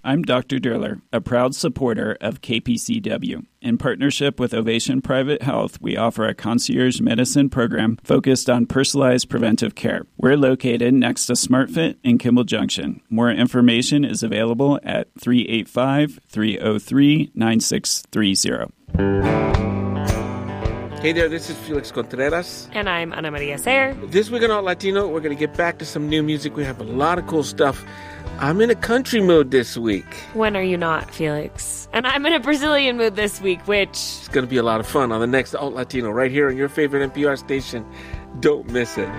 I'm Dr. Durler, a proud supporter of KPCW. In partnership with Ovation Private Health, we offer a concierge medicine program focused on personalized preventive care. We're located next to SmartFit in Kimball Junction. More information is available at 385-303-9630. Hey there, this is Felix Contreras. And I'm Ana Maria Sayer. This week on Alt Latino, we're going to get back to some new music. We have a lot of cool stuff. I'm in a country mood this week. When are you not, Felix? And I'm in a Brazilian mood this week, which... It's going to be a lot of fun on the next Alt Latino right here on your favorite NPR station. Don't miss it.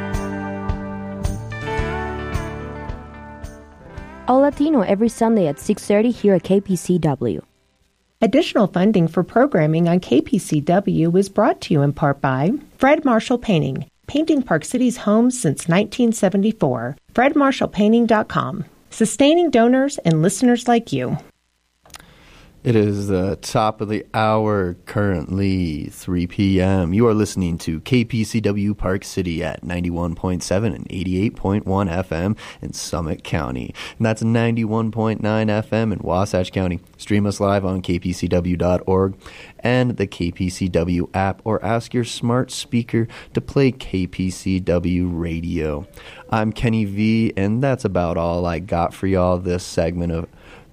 Alt Latino every Sunday at 6:30 here at KPCW. Additional funding for programming on KPCW is brought to you in part by Fred Marshall Painting, painting Park City's homes since 1974. FredMarshallPainting.com, sustaining donors and listeners like you. It is the top of the hour, currently 3 p.m. You are listening to KPCW Park City at 91.7 and 88.1 FM in Summit County. And that's 91.9 FM in Wasatch County. Stream us live on kpcw.org and the KPCW app, or ask your smart speaker to play KPCW radio. I'm Kenny V, and that's about all I got for y'all this segment of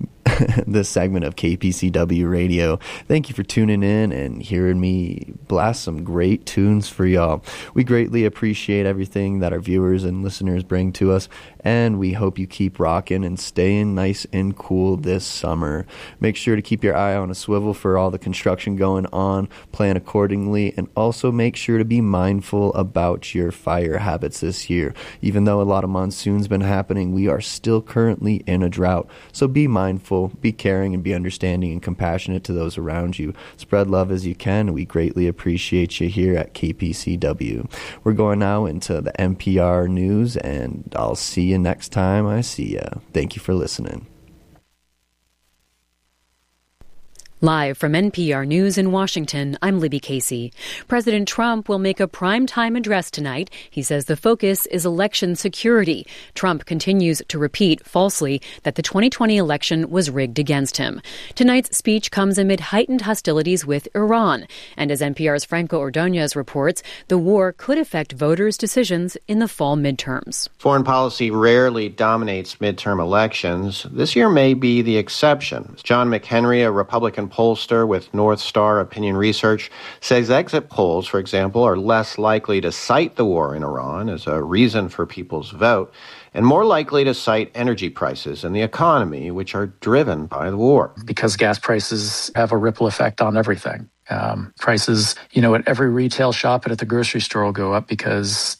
KPCW Radio. Thank you for tuning in and hearing me blast some great tunes for y'all. We greatly appreciate everything that our viewers and listeners bring to us, and we hope you keep rocking and staying nice and cool this summer. Make sure to keep your eye on a swivel for all the construction going on, plan accordingly, and also make sure to be mindful about your fire habits this year. Even though a lot of monsoon's been happening, we are still currently in a drought, so be mindful, be caring, and be understanding and compassionate to those around you. Spread love as you can. We greatly appreciate you here at KPCW. We're going now into the NPR news, and I'll see you next time I see ya. Thank you for listening. Live from NPR News in Washington, I'm Libby Casey. President Trump will make a primetime address tonight. He says the focus is election security. Trump continues to repeat falsely that the 2020 election was rigged against him. Tonight's speech comes amid heightened hostilities with Iran. And as NPR's Franco Ordonez reports, the war could affect voters' decisions in the fall midterms. Foreign policy rarely dominates midterm elections. This year may be the exception. John McHenry, a Republican pollster with North Star Opinion Research, says exit polls, for example, are less likely to cite the war in Iran as a reason for people's vote, and more likely to cite energy prices and the economy, which are driven by the war. Because gas prices have a ripple effect on everything. Prices, at every retail shop and at the grocery store will go up because,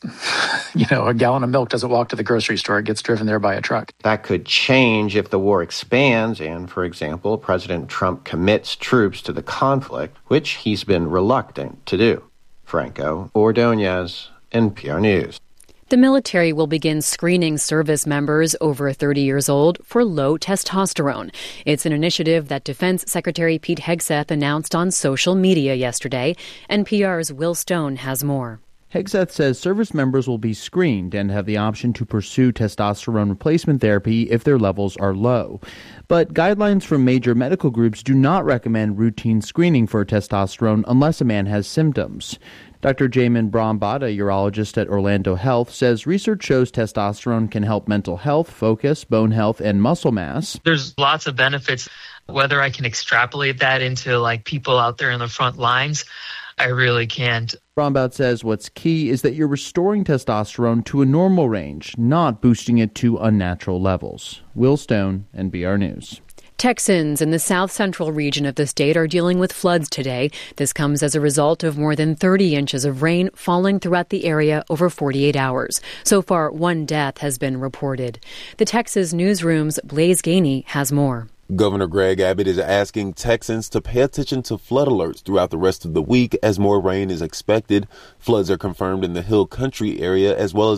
a gallon of milk doesn't walk to the grocery store. It gets driven there by a truck. That could change if the war expands and, for example, President Trump commits troops to the conflict, which he's been reluctant to do. Franco Ordonez, NPR News. The military will begin screening service members over 30 years old for low testosterone. It's an initiative that Defense Secretary Pete Hegseth announced on social media yesterday. NPR's Will Stone has more. Hegseth says service members will be screened and have the option to pursue testosterone replacement therapy if their levels are low. But guidelines from major medical groups do not recommend routine screening for testosterone unless a man has symptoms. Dr. Jamin Brahmbhatt, a urologist at Orlando Health, says research shows testosterone can help mental health, focus, bone health, and muscle mass. There's lots of benefits. Whether I can extrapolate that into people out there in the front lines, I really can't. Brahmbhatt says what's key is that you're restoring testosterone to a normal range, not boosting it to unnatural levels. Will Stone, NPR News. Texans in the south-central region of the state are dealing with floods today. This comes as a result of more than 30 inches of rain falling throughout the area over 48 hours. So far, 1 death has been reported. The Texas Newsroom's Blaise Gainey has more. Governor Greg Abbott is asking Texans to pay attention to flood alerts throughout the rest of the week as more rain is expected. Floods are confirmed in the Hill Country area as well as